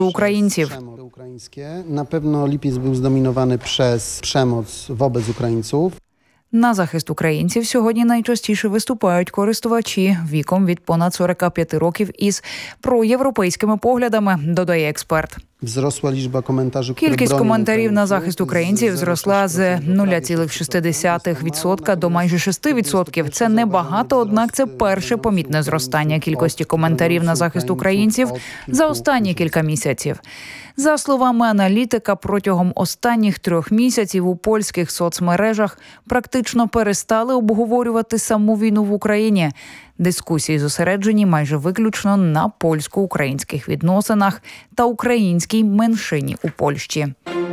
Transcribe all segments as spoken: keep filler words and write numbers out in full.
українців. На певно Липець був зdomінований przez przemoc wobec Українців. На захист українців сьогодні найчастіше виступають користувачі віком від понад сорока п'яти років із проєвропейськими поглядами, додає експерт. Зросла лічба коментарів. Кількість коментарів на захист українців зросла з нуля цілих шість десятих відсотка до майже шести відсотків. Це небагато, однак це перше помітне зростання кількості коментарів на захист українців за останні кілька місяців. За словами аналітика, протягом останніх трьох місяців у польських соцмережах практично перестали обговорювати саму війну в Україні. Дискусії зосереджені майже виключно на польсько-українських відносинах та українській меншині у Польщі.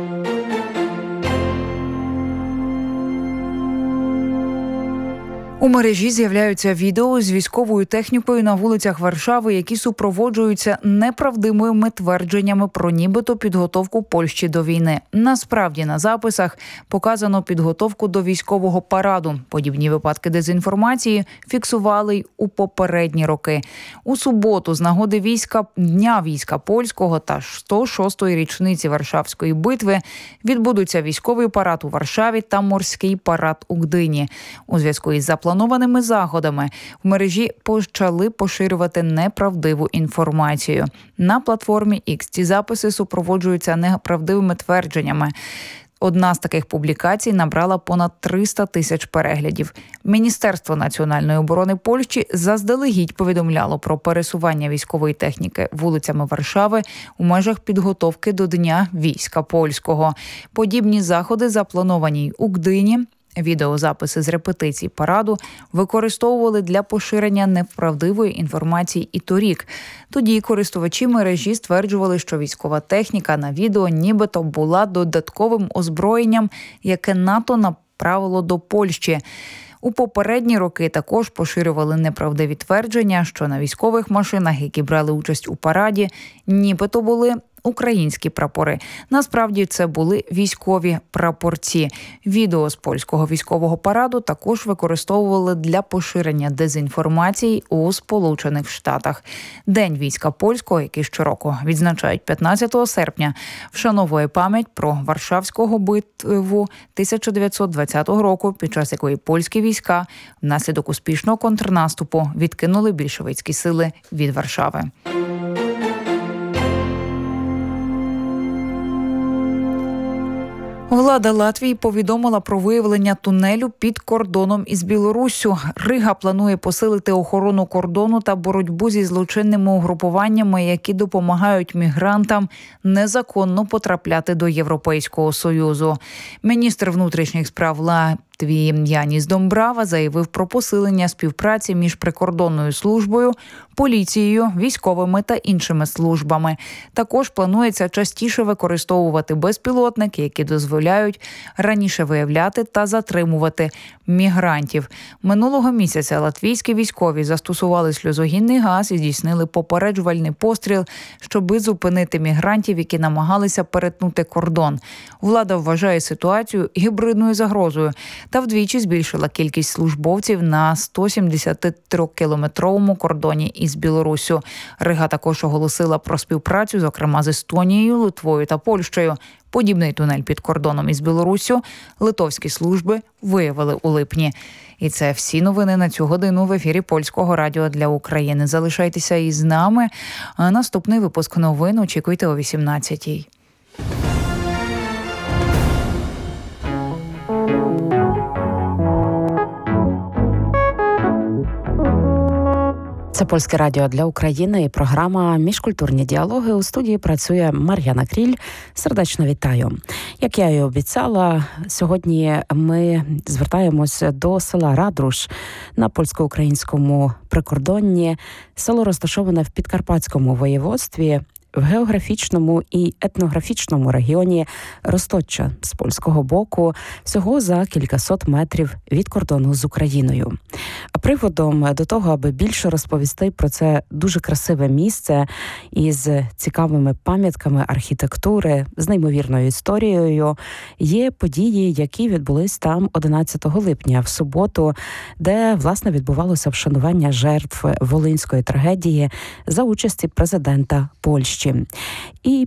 У мережі з'являються відео з військовою технікою на вулицях Варшави, які супроводжуються неправдивими твердженнями про нібито підготовку Польщі до війни. Насправді на записах показано підготовку до військового параду. Подібні випадки дезінформації фіксували й у попередні роки. У суботу з нагоди війська Дня війська польського та сто шостої річниці Варшавської битви відбудуться військовий парад у Варшаві та морський парад у Гдині. У зв'язку із запланованим Планованими заходами в мережі почали поширювати неправдиву інформацію. На платформі X ці записи супроводжуються неправдивими твердженнями. Одна з таких публікацій набрала понад триста тисяч переглядів. Міністерство національної оборони Польщі заздалегідь повідомляло про пересування військової техніки вулицями Варшави у межах підготовки до Дня війська польського. Подібні заходи заплановані й у Гдині. Відеозаписи з репетицій параду використовували для поширення неправдивої інформації і торік. Тоді користувачі мережі стверджували, що військова техніка на відео нібито була додатковим озброєнням, яке НАТО направило до Польщі. У попередні роки також поширювали неправдиві твердження, що на військових машинах, які брали участь у параді, нібито були українські прапори. Насправді це були військові прапорці. Відео з польського військового параду також використовували для поширення дезінформації у Сполучених Штатах. День війська польського, який щороку відзначають п'ятнадцятого серпня, вшановує пам'ять про Варшавського битву тисяча дев'ятсот двадцятого року, під час якої польські війська внаслідок успішного контрнаступу відкинули більшовицькі сили від Варшави. Влада Латвії повідомила про виявлення тунелю під кордоном із Білоруссю. Рига планує посилити охорону кордону та боротьбу зі злочинними угрупуваннями, які допомагають мігрантам незаконно потрапляти до Європейського Союзу. Міністр внутрішніх справ Латвії Яніс Домбрава заявив про посилення співпраці між прикордонною службою, поліцією, військовими та іншими службами. Також планується частіше використовувати безпілотники, які дозволяють раніше виявляти та затримувати мігрантів. Минулого місяця латвійські військові застосували сльозогінний газ і здійснили попереджувальний постріл, щоби зупинити мігрантів, які намагалися перетнути кордон. Влада вважає ситуацію гібридною загрозою та вдвічі збільшила кількість службовців на сто сімдесятитрикілометровому кордоні із Білоруссю. Рига також оголосила про співпрацю, зокрема з Естонією, Литвою та Польщею. Подібний тунель під кордоном із Білоруссю литовські служби виявили у липні. І це всі новини на цю годину в ефірі Польського радіо для України. Залишайтеся із нами. А наступний випуск новин очікуйте о вісімнадцятій. Це Польське радіо для України і програма «Міжкультурні діалоги». У студії працює Мар'яна Кріль. Сердечно вітаю. Як я і обіцяла, сьогодні ми звертаємося до села Радруш на польсько-українському прикордонні. Село розташоване в Підкарпатському воєводстві, в географічному і етнографічному регіоні Розточчя з польського боку, всього за кількасот метрів від кордону з Україною. А приводом до того, аби більше розповісти про це дуже красиве місце із цікавими пам'ятками архітектури, з неймовірною історією, є події, які відбулись там одинадцятого липня, в суботу, де, власне, відбувалося вшанування жертв Волинської трагедії за участі президента Польщі. І